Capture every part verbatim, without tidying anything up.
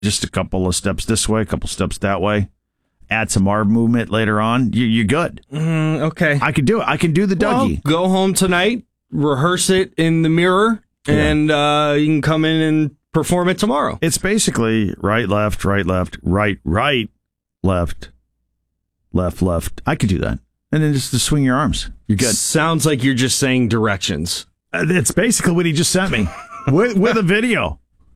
just a couple of steps this way, a couple steps that way. Add some arm movement later on. You, you're good. Mm, okay. I can do it. I can do the Dougie. Well, go home tonight, rehearse it in the mirror, yeah. and uh, you can come in and perform it tomorrow. It's basically right, left, right, left, right, right, left, left, left. I could do that. And then just to swing your arms. You're good. Sounds like you're just saying directions. Uh, it's basically what he just sent me with, with a video.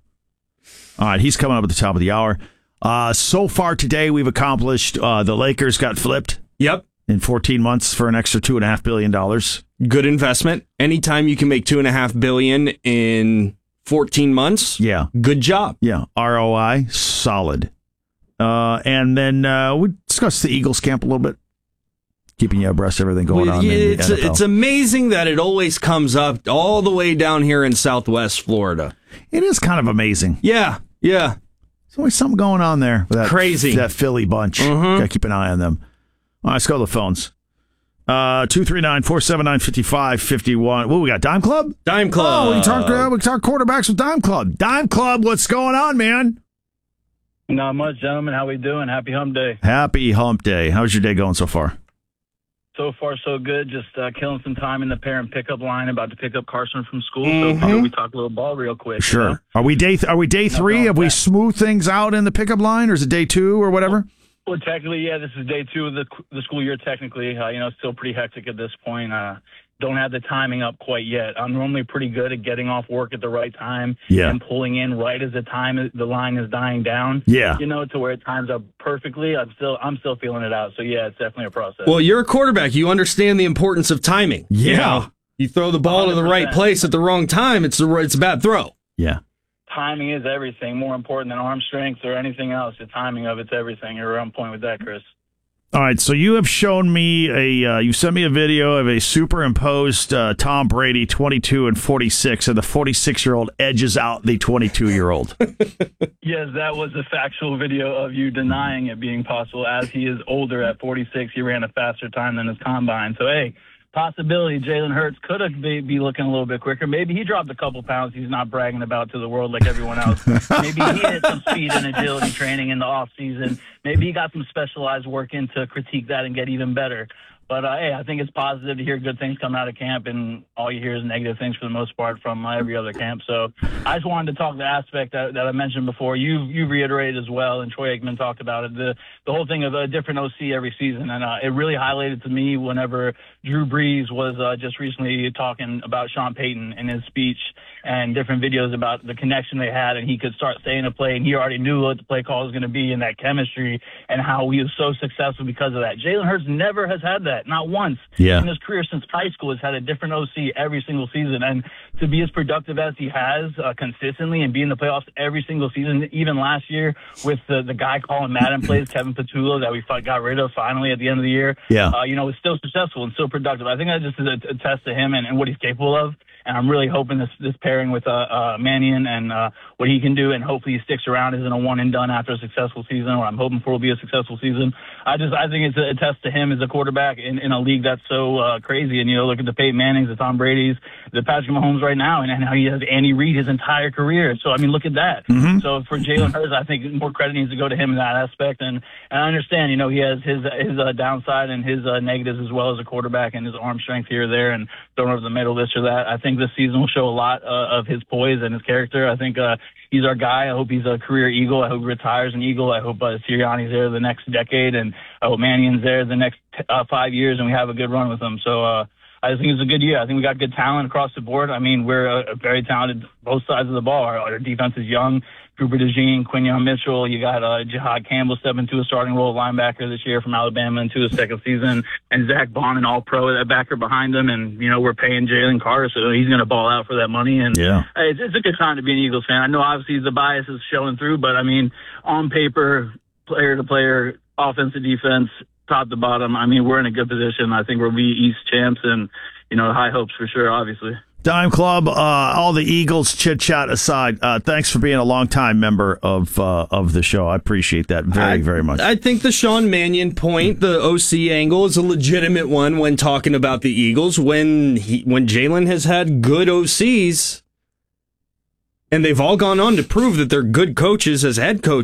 All right, he's coming up at the top of the hour. Uh, so far today, we've accomplished uh, the Lakers got flipped. Yep. In fourteen months for an extra two and a half billion dollars. Good investment. Anytime you can make two and a half billion in fourteen months. Yeah. Good job. Yeah. R O I solid. Uh, and then uh, we discussed the Eagles camp a little bit, keeping you abreast of everything going well, on. Yeah, in the it's N F L. It's amazing that it always comes up all the way down here in Southwest Florida. It is kind of amazing. Yeah. Yeah. There's always something going on there. With that, Crazy. That Philly bunch. Mm-hmm. Gotta keep an eye on them. All right, let's go to the phones. Uh, two three nine, four seven nine, five five five one. What we got? Dime Club? Dime Club. Oh, we can talk, uh, we can talk quarterbacks with Dime Club. Dime Club, what's going on, man? Not much, gentlemen. How we doing? Happy hump day. Happy hump day. How's your day going so far? So far, so good. Just uh, killing some time in the parent pickup line, about to pick up Carson from school. Mm-hmm. So we talk a little ball real quick. Sure. You know? Are we day th- Are we day three? Have we smoothed things out in the pickup line, or is it day two or whatever? Well, technically, yeah, this is day two of the the school year. Technically, uh, you know, it's still pretty hectic at this point. Uh, don't have the timing up quite yet. I'm normally pretty good at getting off work at the right time yeah. and pulling in right as the time the line is dying down. Yeah, you know, to where it times up perfectly. I'm still I'm still feeling it out. So yeah, it's definitely a process. Well, you're a quarterback. You understand the importance of timing. Yeah, you know, you throw the ball one hundred percent to the right place at the wrong time. It's a it's a bad throw. Yeah. Timing is everything, more important than arm strength or anything else. The timing of it's everything. You're on point with that, Chris. All right, so you have shown me a, uh, you sent me a video of a superimposed uh, Tom Brady, twenty-two and forty-six, and the forty-six-year-old edges out the twenty-two-year-old. Yes, that was a factual video of you denying it being possible. As he is older at forty-six, he ran a faster time than his combine. So, hey, possibility Jalen Hurts could have be, be looking a little bit quicker. Maybe he dropped a couple pounds he's not bragging about to the world like everyone else. Maybe he had some speed and agility training in the off season. Maybe he got some specialized work in to critique that and get even better. But, uh, hey, I think it's positive to hear good things coming out of camp, and all you hear is negative things for the most part from uh, every other camp. So I just wanted to talk the aspect that, that I mentioned before. You you reiterated as well, and Troy Aikman talked about it, the, the whole thing of a different O C every season. And uh, it really highlighted to me whenever Drew Brees was uh, just recently talking about Sean Payton in his speech and different videos about the connection they had, and he could start saying a play, and he already knew what the play call was going to be, and that chemistry, and how he was so successful because of that. Jalen Hurts never has had that, not once. Yeah. In his career since high school, has had a different O C every single season, and to be as productive as he has uh, consistently and be in the playoffs every single season, even last year with the, the guy calling Madden plays, Kevin Patullo, that we got rid of finally at the end of the year, yeah. uh, you know, was still successful and still productive. I think that just is a, a test to him and, and what he's capable of. And I'm really hoping this this pairing with uh, uh, Mannion and uh, what he can do, and hopefully he sticks around, isn't a one and done after a successful season, or I'm hoping for will be a successful season. I just I think it's a, a test to him as a quarterback in, in a league that's so uh, crazy. And you know, look at the Peyton Mannings, the Tom Brady's, the Patrick Mahomes right now, and, and how he has Andy Reid his entire career. So I mean, look at that. Mm-hmm. So for Jalen Hurts, I think more credit needs to go to him in that aspect. And, and I understand, you know, he has his his uh, downside and his uh, negatives as well as a quarterback, and his arm strength here or there, and throwing over the middle, this or that. I think this season will show a lot uh, of his poise and his character. I think uh, he's our guy. I hope he's a career Eagle. I hope he retires an Eagle. I hope uh, Sirianni's there the next decade, and I hope Mannion's there the next uh, five years, and we have a good run with him. So uh, I just think it's a good year. I think we got good talent across the board. I mean, we're a, a very talented both sides of the ball. Our, our defense is young. Cooper DeJean, Quinion Mitchell. You got uh, Jihad Campbell stepping into a starting role linebacker this year from Alabama into his second season, and Zach Bond, an all-pro, that backer behind him. And, you know, we're paying Jalen Carter, so he's going to ball out for that money. And yeah. it's, it's a good time to be an Eagles fan. I know, obviously, the bias is showing through, but, I mean, on paper, player to player, offense to defense, top to bottom, I mean, we're in a good position. I think we'll be East champs, and, you know, high hopes for sure, obviously. Dime Club, uh, all the Eagles chit-chat aside, uh, thanks for being a longtime member of uh, of the show. I appreciate that very, I, very much. I think the Sean Mannion point, the O C angle, is a legitimate one when talking about the Eagles. When he, when Jalen has had good O Cs, and they've all gone on to prove that they're good coaches as head coaches.